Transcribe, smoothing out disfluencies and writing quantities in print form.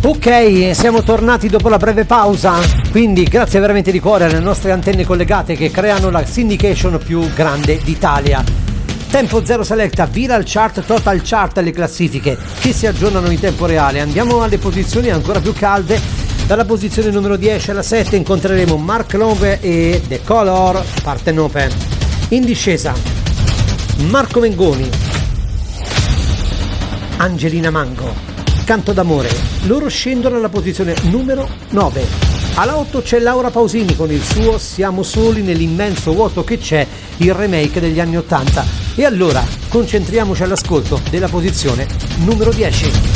Ok, siamo tornati dopo la breve pausa, quindi grazie veramente di cuore alle nostre antenne collegate che creano la syndication più grande d'Italia. Tempo Zero Selecta, Viral Chart, Total Chart, le classifiche che si aggiornano in tempo reale. Andiamo alle posizioni ancora più calde. Dalla posizione numero 10 alla 7 incontreremo Mark Love e The Color, Partenope. In discesa Marco Mengoni, Angelina Mango, Canto d'amore. Loro scendono alla posizione numero 9. Alla 8 c'è Laura Pausini con il suo Siamo soli nell'immenso vuoto che c'è, il remake degli anni 80. E allora concentriamoci all'ascolto della posizione numero 10.